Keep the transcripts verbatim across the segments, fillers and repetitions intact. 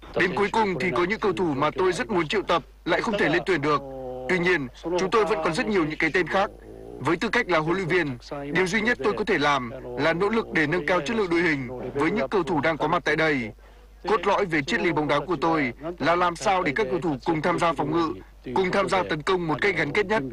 Đến cuối cùng thì có những cầu thủ mà tôi rất muốn triệu tập lại không thể lên tuyển được. Tuy nhiên, chúng tôi vẫn còn rất nhiều những cái tên khác. Với tư cách là huấn luyện viên, điều duy nhất tôi có thể làm là nỗ lực để nâng cao chất lượng đội hình với những cầu thủ đang có mặt tại đây. Cốt lõi về triết lý bóng đá của tôi là làm sao để các cầu thủ cùng tham gia phòng ngự, cùng tham gia tấn công một cách gắn kết nhất.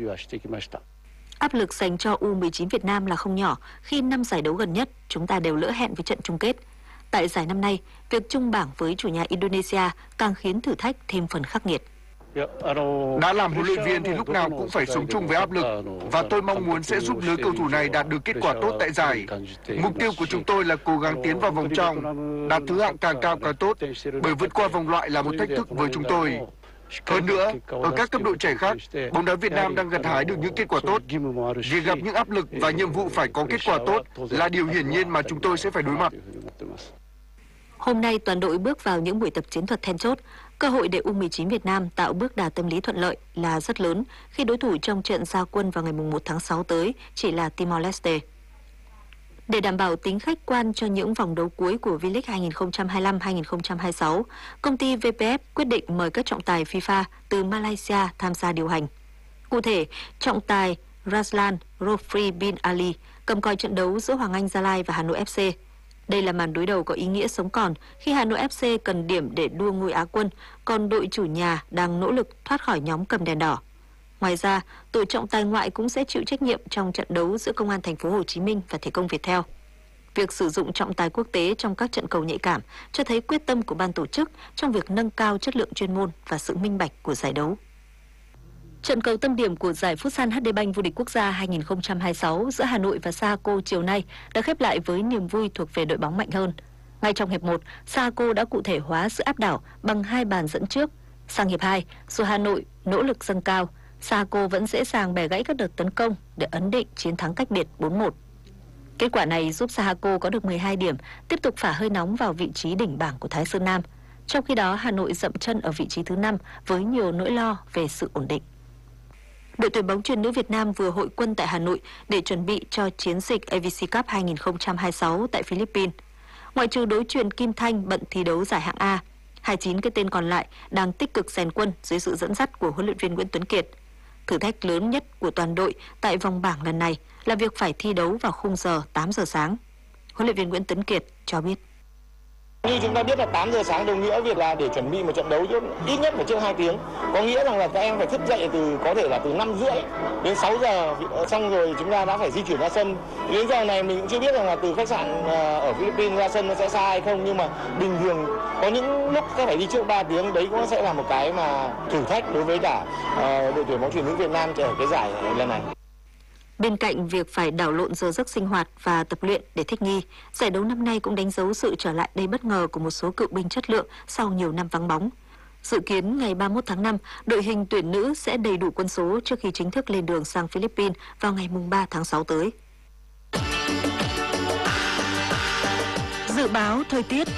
Áp lực dành cho U mười chín Việt Nam là không nhỏ khi năm giải đấu gần nhất chúng ta đều lỡ hẹn với trận chung kết. Tại giải năm nay, việc chung bảng với chủ nhà Indonesia càng khiến thử thách thêm phần khắc nghiệt. Đã làm huấn luyện viên thì lúc nào cũng phải sống chung với áp lực, và tôi mong muốn sẽ giúp lứa cầu thủ này đạt được kết quả tốt tại giải. Mục tiêu của chúng tôi là cố gắng tiến vào vòng trong, đạt thứ hạng càng cao càng tốt, bởi vượt qua vòng loại là một thách thức với chúng tôi. Hơn nữa, ở các cấp độ trẻ khác, bóng đá Việt Nam đang gặt hái được những kết quả tốt. Việc gặp những áp lực và nhiệm vụ phải có kết quả tốt là điều hiển nhiên mà chúng tôi sẽ phải đối mặt. Hôm nay toàn đội bước vào những buổi tập chiến thuật then chốt. Cơ hội để U mười chín Việt Nam tạo bước đà tâm lý thuận lợi là rất lớn khi đối thủ trong trận ra quân vào ngày mùng một tháng sáu tới chỉ là Timor-Leste. Để đảm bảo tính khách quan cho những vòng đấu cuối của V-League hai không hai lăm hai không hai sáu, công ty vê pê ép quyết định mời các trọng tài FIFA từ Malaysia tham gia điều hành. Cụ thể, trọng tài Razlan Rofri bin Ali cầm coi trận đấu giữa Hoàng Anh Gia Lai và Hà Nội ép xê. Đây là màn đối đầu có ý nghĩa sống còn khi Hà Nội ép xê cần điểm để đua ngôi Á quân, còn đội chủ nhà đang nỗ lực thoát khỏi nhóm cầm đèn đỏ. Ngoài ra, tổ trọng tài ngoại cũng sẽ chịu trách nhiệm trong trận đấu giữa Công an Thành phố Hồ Chí Minh và Thể công Viettel. Việc sử dụng trọng tài quốc tế trong các trận cầu nhạy cảm cho thấy quyết tâm của ban tổ chức trong việc nâng cao chất lượng chuyên môn và sự minh bạch của giải đấu. Trận cầu tâm điểm của giải Futsal hát đê Bank vô địch quốc gia hai không hai sáu giữa Hà Nội và Saco chiều nay đã khép lại với niềm vui thuộc về đội bóng mạnh hơn. Ngay trong hiệp một, Saco đã cụ thể hóa sự áp đảo bằng hai bàn dẫn trước. Sang hiệp hai, dù Hà Nội nỗ lực dâng cao, Saco vẫn dễ dàng bẻ gãy các đợt tấn công để ấn định chiến thắng cách biệt bốn một. Kết quả này giúp Saco có được mười hai điểm, tiếp tục phả hơi nóng vào vị trí đỉnh bảng của Thái Sơn Nam. Trong khi đó, Hà Nội dậm chân ở vị trí thứ năm với nhiều nỗi lo về sự ổn định. Đội tuyển bóng chuyền nữ Việt Nam vừa hội quân tại Hà Nội để chuẩn bị cho chiến dịch a vê xê Cup hai không hai sáu tại Philippines. Ngoại trừ đối chuyền Kim Thanh bận thi đấu giải hạng A, hai mươi chín cái tên còn lại đang tích cực rèn quân dưới sự dẫn dắt của huấn luyện viên Nguyễn Tuấn Kiệt. Thử thách lớn nhất của toàn đội tại vòng bảng lần này là việc phải thi đấu vào khung giờ tám giờ sáng. Huấn luyện viên Nguyễn Tuấn Kiệt cho biết. Như chúng ta biết là tám giờ sáng đồng nghĩa việc là để chuẩn bị một trận đấu ít nhất phải trước hai tiếng. Có nghĩa rằng là các em phải thức dậy từ có thể là từ năm rưỡi đến sáu giờ, xong rồi chúng ta đã phải di chuyển ra sân. Đến giờ này mình cũng chưa biết rằng là từ khách sạn ở Philippines ra sân nó sẽ xa hay không, nhưng mà bình thường có những lúc sẽ phải đi trước ba tiếng, đấy cũng sẽ là một cái mà thử thách đối với cả uh, đội tuyển bóng chuyền nữ Việt Nam ở cái giải lần này. Bên cạnh việc phải đảo lộn giờ giấc sinh hoạt và tập luyện để thích nghi, giải đấu năm nay cũng đánh dấu sự trở lại đầy bất ngờ của một số cựu binh chất lượng sau nhiều năm vắng bóng. Dự kiến ngày ba mươi mốt tháng năm, đội hình tuyển nữ sẽ đầy đủ quân số trước khi chính thức lên đường sang Philippines vào ngày ba tháng sáu tới. Dự báo thời tiết.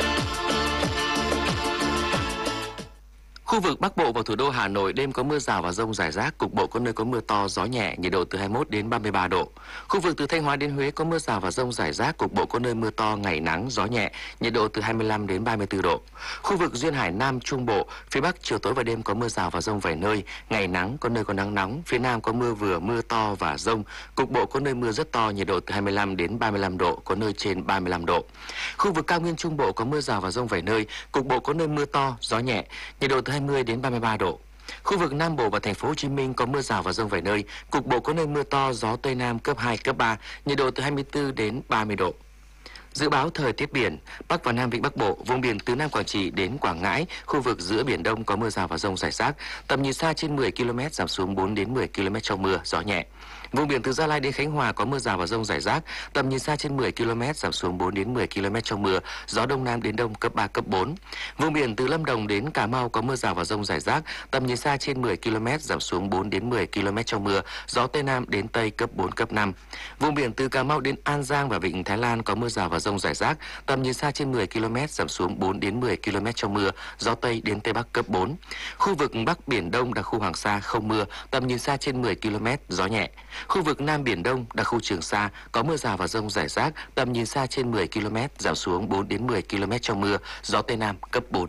Khu vực Bắc Bộ và thủ đô Hà Nội đêm có mưa rào và dông rải rác, cục bộ có nơi có mưa to, gió nhẹ, nhiệt độ từ hai mươi mốt đến ba mươi ba độ. Khu vực từ Thanh Hóa đến Huế có mưa rào và dông rải rác, cục bộ có nơi mưa to, ngày nắng, gió nhẹ, nhiệt độ từ hai mươi lăm đến ba mươi tư độ. Khu vực duyên hải Nam Trung Bộ, phía Bắc chiều tối và đêm có mưa rào và dông vài nơi, ngày nắng, có nơi có nắng nóng, phía Nam có mưa vừa, mưa to và dông, cục bộ có nơi mưa rất to, nhiệt độ từ hai mươi lăm đến ba mươi lăm độ, có nơi trên ba mươi lăm độ. Khu vực cao nguyên Trung Bộ có mưa rào và dông vài nơi, cục bộ có nơi mưa to, gió nhẹ, nhiệt độ từ hai mươi đến ba mươi ba độ. Khu vực Nam Bộ và Thành phố Hồ Chí Minh có mưa rào và dông vài nơi, cục bộ có nơi mưa to, gió Tây Nam cấp hai, cấp ba, nhiệt độ từ hai mươi tư đến ba mươi độ. Dự báo thời tiết biển, Bắc và Nam Vịnh Bắc Bộ, vùng biển từ Nam Quảng Trị đến Quảng Ngãi, khu vực giữa Biển Đông có mưa rào và dông rải rác, tầm nhìn xa trên mười ki lô mét, giảm xuống bốn đến mười ki lô mét trong mưa, gió nhẹ. Vùng biển từ Gia Lai đến Khánh Hòa có mưa rào và dông rải rác, tầm nhìn xa trên mười ki lô mét, giảm xuống bốn đến mười ki lô mét trong mưa, gió Đông Nam đến Đông cấp ba, cấp bốn. Vùng biển từ Lâm Đồng đến Cà Mau có mưa rào và dông rải rác, tầm nhìn xa trên mười ki lô mét, giảm xuống bốn đến mười ki lô mét trong mưa, gió Tây Nam đến Tây cấp bốn, cấp năm. Vùng biển từ Cà Mau đến An Giang và Vịnh Thái Lan có mưa rào và dông rải rác, tầm nhìn xa trên mười ki lô mét, giảm xuống bốn đến mười ki lô mét trong mưa, gió Tây đến Tây Bắc cấp bốn. Khu vực Bắc Biển Đông đặc khu Hoàng Sa không mưa, tầm nhìn xa trên mười ki lô mét, gió nhẹ. Khu vực Nam Biển Đông đặc khu Trường Sa có mưa rào và dông rải rác, tầm nhìn xa trên mười ki lô mét, giảm xuống bốn đến mười ki lô mét trong mưa, gió Tây Nam cấp bốn.